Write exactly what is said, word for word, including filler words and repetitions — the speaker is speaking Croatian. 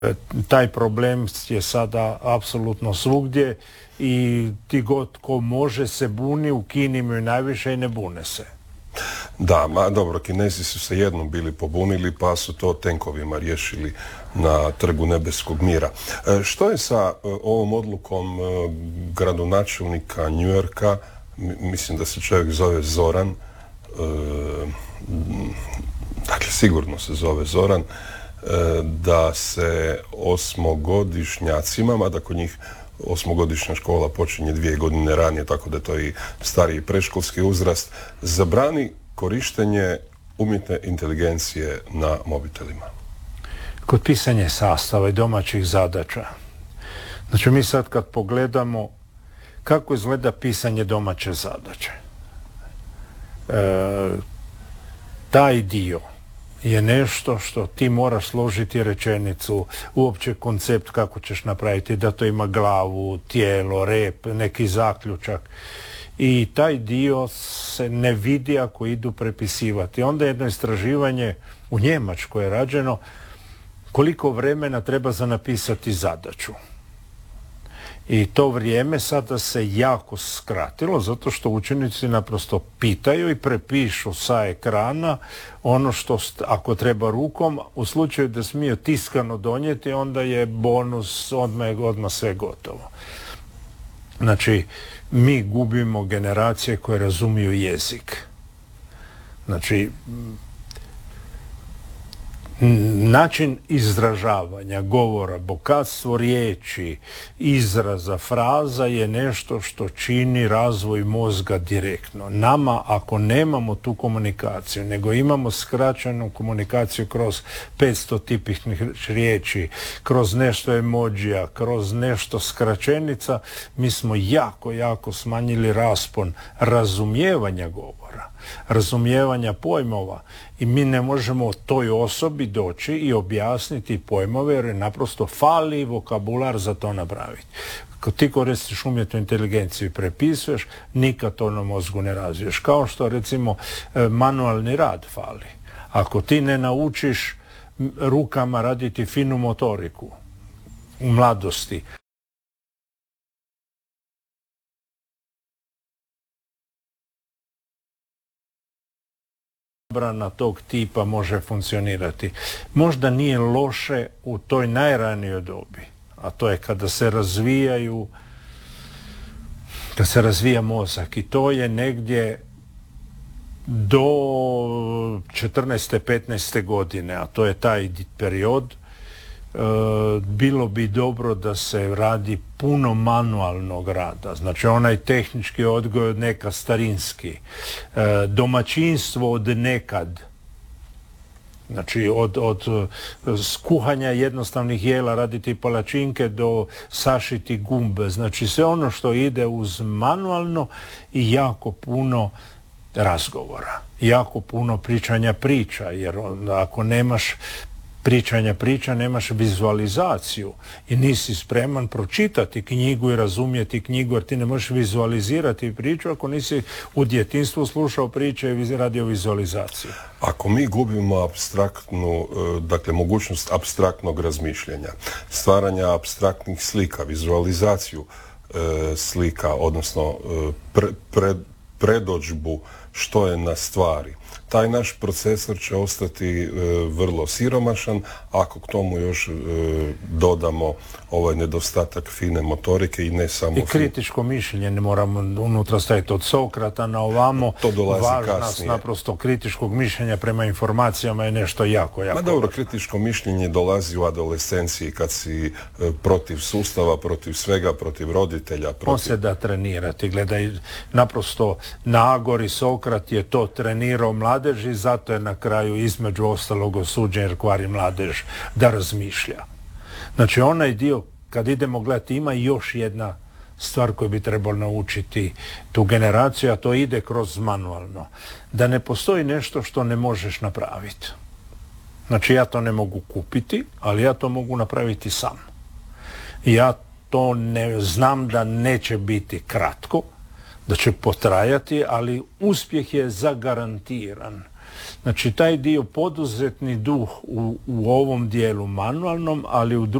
Taj problem je sada apsolutno svugdje i ti god ko može se buni, u Kini imaju najviše i ne bune se. Da, ma dobro, Kinezi su se jednom bili pobunili pa su to tenkovima riješili na Trgu nebeskog mira. E, što je sa e, ovom odlukom e, gradonačelnika New Yorka, mislim da se čovjek zove Zoran, e, dakle sigurno se zove Zoran, da se osmogodišnjacima, mada kod njih osmogodišnja škola počinje dvije godine ranije, tako da je to i stariji predškolski uzrast, zabrani korištenje umjetne inteligencije na mobitelima. Kod pisanja sastava i domaćih zadaća. Znači mi sad kad pogledamo kako izgleda pisanje domaće zadaće, e, taj dio je nešto što ti moraš složiti rečenicu, uopće koncept kako ćeš napraviti, da to ima glavu, tijelo, rep, neki zaključak. I taj dio se ne vidi ako idu prepisivati. Onda jedno istraživanje u Njemačkoj je rađeno koliko vremena treba za napisati zadaću. I to vrijeme sada se jako skratilo zato što učenici naprosto pitaju i prepišu sa ekrana ono što ako treba rukom, u slučaju da smiju tiskano donijeti, onda je bonus, odmah je odmah sve gotovo. Znači, mi gubimo generacije koje razumiju jezik. Znači, način izražavanja, govora, bogatstvo riječi, izraza, fraza je nešto što čini razvoj mozga direktno. Nama, ako nemamo tu komunikaciju, nego imamo skraćenu komunikaciju kroz petsto tipičnih riječi, kroz nešto emodžija, kroz nešto skraćenica, mi smo jako, jako smanjili raspon razumijevanja govora, razumijevanja pojmova i mi ne možemo toj osobi doći i objasniti pojmove jer je naprosto fali vokabular za to napraviti. Kad ti koristiš umjetnu inteligenciju i prepisuješ, nikad to na mozgu ne razviješ. Kao što recimo manualni rad fali. Ako ti ne naučiš rukama raditi finu motoriku u mladosti, zabrana tog tipa može funkcionirati. Možda nije loše u toj najranijoj dobi, a to je kada se razvijaju, kada se razvija mozak i to je negdje do četrnaeste petnaeste godine, a to je taj period. E, bilo bi dobro da se radi puno manualnog rada, znači onaj tehnički odgoj od nekad starinski, e, domaćinstvo od nekad, znači od, od skuhanja jednostavnih jela, raditi palačinke do sašiti gumbe, znači sve ono što ide uz manualno i jako puno razgovora, jako puno pričanja priča, jer ako nemaš pričanja priča, nemaš vizualizaciju i nisi spreman pročitati knjigu i razumjeti knjigu, jer ti ne možeš vizualizirati priču ako nisi u djetinjstvu slušao priče i radio vizualizaciju. Ako mi gubimo apstraktnu, dakle mogućnost apstraktnog razmišljanja, stvaranja apstraktnih slika, vizualizaciju e, slika, odnosno pre, pre, predodžbu što je na stvari, taj naš procesor će ostati e, vrlo siromašan, ako k tomu još e, dodamo ovaj nedostatak fine motorike i ne samo... I kritičko mišljenje, ne moramo unutra staviti od Sokrata na ovamo. To dolazi važnost kasnije. Naprosto kritičkog mišljenja prema informacijama je nešto jako, jako... Ma dobro, kritičko mišljenje dolazi u adolescenciji kad si e, protiv sustava, protiv svega, protiv roditelja. Protiv... On se da trenirati, gledaj, naprosto na Agori Sokrat je to trenirao mlade i zato je na kraju između ostalog osuđen jer kvari mladež da razmišlja. Znači onaj dio, kad idemo gledati, ima još jedna stvar koju bi trebalo naučiti tu generaciju, a to ide kroz manualno. Da ne postoji nešto što ne možeš napraviti. Znači ja to ne mogu kupiti, ali ja to mogu napraviti sam. Ja to ne znam da neće biti kratko, da će potrajati, ali uspjeh je zagarantiran. Znači taj dio poduzetni duh u, u ovom dijelu manualnom, ali u